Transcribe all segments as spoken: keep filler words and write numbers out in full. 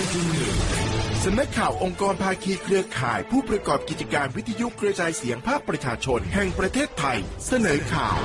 ที่หนึ่งสำนักข่าวองค์กรภาคีเครือข่ายผู้ประกอบกิจการวิทยุกระจายเสียงภาคประชาชนแห่งประเทศไทยเสนอข่า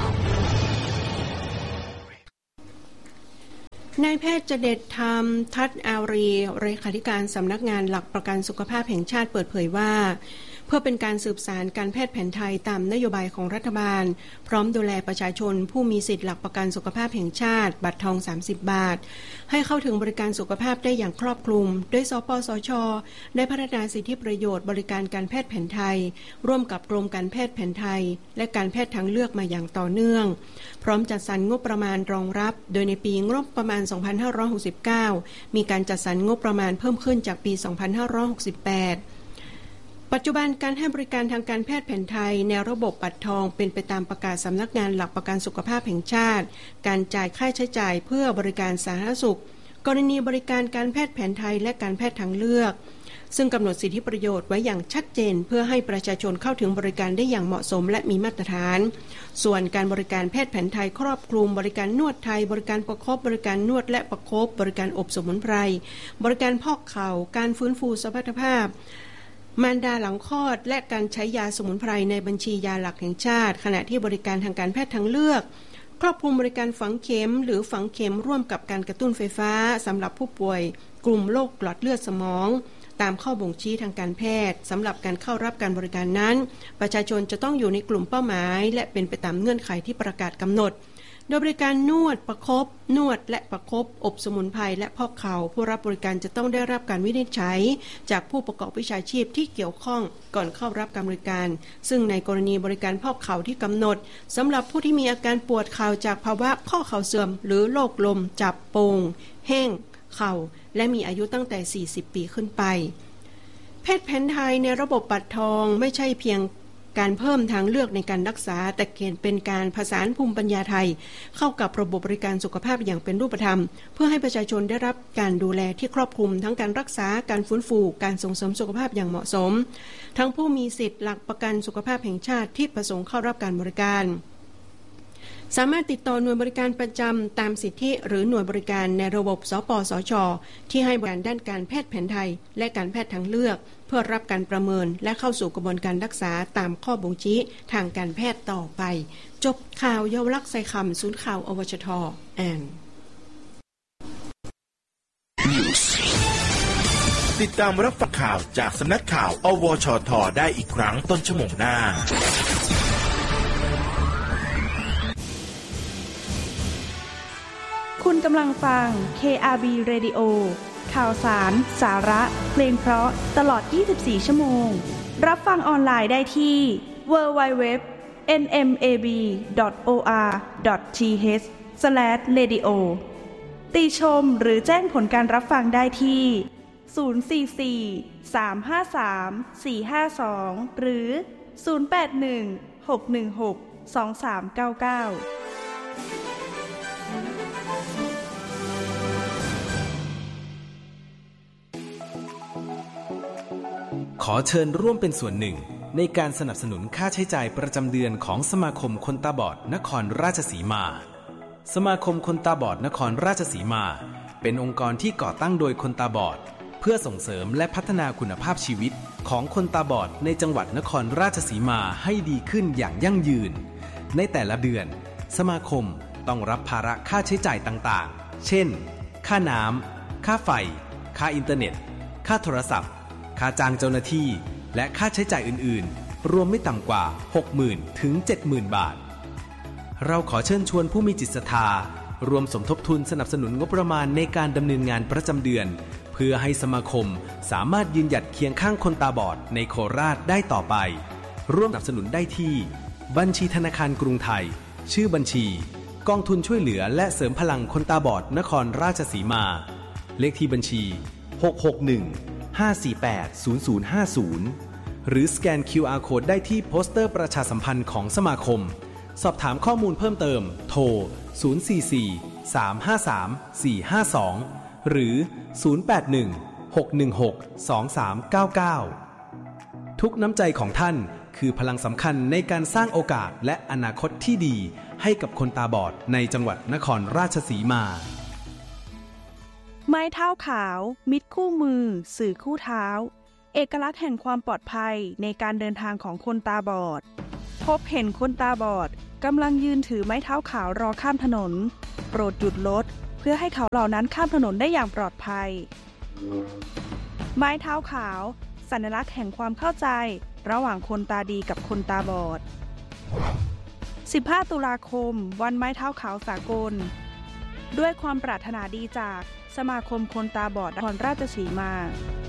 วนายแพทย์จเดชธรรมทัศน์อารีเลขาธิการสำนักงานหลักประกันสุขภาพแห่งชาติเปิดเผยว่าเพื่อเป็นการสืบสานการแพทย์แผนไทยตามนโยบายของรัฐบาลพร้อมดูแลประชาชนผู้มีสิทธิหลักประกันสุขภาพแห่งชาติบัตรทองสามสิบบาทให้เข้าถึงบริการสุขภาพได้อย่างครอบคลุมโดยสปสช.ได้พัฒนาสิทธิประโยชน์บริการการแพทย์แผนไทยร่วมกับกรมการแพทย์แผนไทยและการแพทย์ทางเลือกมาอย่างต่อเนื่องพร้อมจัดสรรงบประมาณรองรับโดยในปีงบประมาณสองพันห้าร้อยหกสิบเก้ามีการจัดสรรงบประมาณเพิ่มขึ้นจากปีสองพันห้าร้อยหกสิบแปดปัจจุบันการให้บริการทางการแพทย์แผนไทยในระบบบัตรทองเป็นไปตามประกาศสำนักงานหลักประกันสุขภาพแห่งชาติการจ่ายค่าใช้จ่ายเพื่อบริการสาธารณสุขกรณีบริการการแพทย์แผนไทยและการแพทย์ทางเลือกซึ่งกำหนดสิทธิประโยชน์ไว้อย่างชัดเจนเพื่อให้ประชาชนเข้าถึงบริการได้อย่างเหมาะสมและมีมาตรฐานส่วนการบริการแพทย์แผนไทยครอบคลุมบริการนวดไทยบริการประคบบริการนวดและประคบบริการอบสมุนไพรบริการพอกเข่าการฟื้นฟูสมรรถภาพมารดาหลังคลอดและการใช้ยาสมุนไพรในบัญชียาหลักแห่งชาติขณะที่บริการทางการแพทย์ทางเลือกครอบคลุมบริการฝังเข็มหรือฝังเข็มร่วมกับการกระตุ้นไฟฟ้าสำหรับผู้ป่วยกลุ่มโรคหลอดเลือดสมองตามข้อบ่งชี้ทางการแพทย์สำหรับการเข้ารับการบริการนั้นประชาชนจะต้องอยู่ในกลุ่มเป้าหมายและเป็นไปตามเงื่อนไขที่ประกาศกำหนดโดยบริการนวดประคบนวดและประคบอบสมุนไพรและพอกเข่าผู้รับบริการจะต้องได้รับการวินิจฉัยจากผู้ประกอบวิชาชีพที่เกี่ยวข้องก่อนเข้ารับการบริการซึ่งในกรณีบริการพอกเข่าที่กำหนดสำหรับผู้ที่มีอาการปวดเข่าจากภาวะข้อเข่าเสื่อมหรือโรคลมจับโป่งแห้งเข่าและมีอายุตั้งแต่สี่สิบปีขึ้นไปแพทย์แผนไทยในระบบบัตรทองไม่ใช่เพียงการเพิ่มทางเลือกในการรักษาแต่เป็นการผสานภูมิปัญญาไทยเข้ากับระบบบริการสุขภาพอย่างเป็นรูปธรรมเพื่อให้ประชาชนได้รับการดูแลที่ครอบคลุมทั้งการรักษาการฟื้นฟูการส่งเสริมสุขภาพอย่างเหมาะสมทั้งผู้มีสิทธิหลักประกันสุขภาพแห่งชาติที่ประสงค์เข้ารับการบริการสามารถติดต่อหน่วยบริการประจำตามสิทธิหรือหน่วยบริการในระบบสปสช.ที่ให้บริการด้านการแพทย์แผนไทยและการแพทย์ทางเลือกเพื่อรับการประเมินและเข้าสู่กระบวนการรักษาตามข้อบ่งชี้ทางการแพทย์ต่อไปจบข่าวเยาวลักษณ์ไซคำศูนย์ข่าวอวชท.อ่านติดตามรับฟังข่าวจากสำนักข่าวอวชท.ได้อีกครั้งต้นชั่วโมงหน้าคุณกำลังฟัง เค อาร์ บี Radio ข่าวสาร สาระ เพลงเพราะตลอดยี่สิบสี่ชั่วโมงรับฟังออนไลน์ได้ที่ ดับเบิลยู ดับเบิลยู ดับเบิลยู ดอท เอ็น เอ็ม เอ บี ดอท โอ อาร์ ดอท ที เอช สแลช เรดิโอ ติชมหรือแจ้งผลการรับฟังได้ที่ ศูนย์ สี่ สี่ สาม ห้า สาม สี่ ห้า สอง หรือ ศูนย์ แปด หนึ่ง หก หนึ่ง หก สอง สาม เก้า เก้าขอเชิญร่วมเป็นส่วนหนึ่งในการสนับสนุนค่าใช้จ่ายประจำเดือนของสมาคมคนตาบอดนครราชสีมาสมาคมคนตาบอดนครราชสีมาเป็นองค์กรที่ก่อตั้งโดยคนตาบอดเพื่อส่งเสริมและพัฒนาคุณภาพชีวิตของคนตาบอดในจังหวัดนครราชสีมาให้ดีขึ้นอย่างยั่งยืนในแต่ละเดือนสมาคมต้องรับภาระค่าใช้จ่ายต่างๆเช่นค่าน้ำค่าไฟค่าอินเทอร์เน็ตค่าโทรศัพท์ค่าจ้างเจ้าหน้าที่และค่าใช้จ่ายอื่นๆรวมไม่ต่ำกว่า หกหมื่น ถึง เจ็ดหมื่น บาทเราขอเชิญชวนผู้มีจิตศรัทธารวมสมทบทุนสนับสนุนงบประมาณในการดำเนินงานประจำเดือนเพื่อให้สมาคมสามารถยืนหยัดเคียงข้างคนตาบอดในโคราชได้ต่อไปร่วมสนับสนุนได้ที่บัญชีธนาคารกรุงไทยชื่อบัญชีกองทุนช่วยเหลือและเสริมพลังคนตาบอดนครราชสีมาเลขที่บัญชีหก หก หนึ่ง ห้า สี่ แปด ศูนย์ ศูนย์ ห้า ศูนย์หรือสแกน คิว อาร์ Code ได้ที่โปสเตอร์ประชาสัมพันธ์ของสมาคมสอบถามข้อมูลเพิ่มเติมโทรศูนย์ สี่ สี่ สาม ห้า สาม สี่ ห้า สองหรือศูนย์ แปด หนึ่ง หก หนึ่ง หก สอง สาม เก้า เก้าทุกน้ำใจของท่านคือพลังสำคัญในการสร้างโอกาสและอนาคตที่ดีให้กับคนตาบอดในจังหวัดนครราชสีมาไม้เท้าขาวมิตรคู่มือสื่อคู่เท้าเอกลักษณ์แห่งความปลอดภัยในการเดินทางของคนตาบอดพบเห็นคนตาบอดกำลังยืนถือไม้เท้าขาวรอข้ามถนนโปรดหยุดรถเพื่อให้เขาเหล่านั้นข้ามถนนได้อย่างปลอดภัยไม้เท้าขาวสัญลักษณ์แห่งความเข้าใจระหว่างคนตาดีกับคนตาบอดสิบห้าตุลาคมวันไม้เท้าขาวสากลด้วยความปรารถนาดีจากสมาคมคนตาบอดนครราชสีมา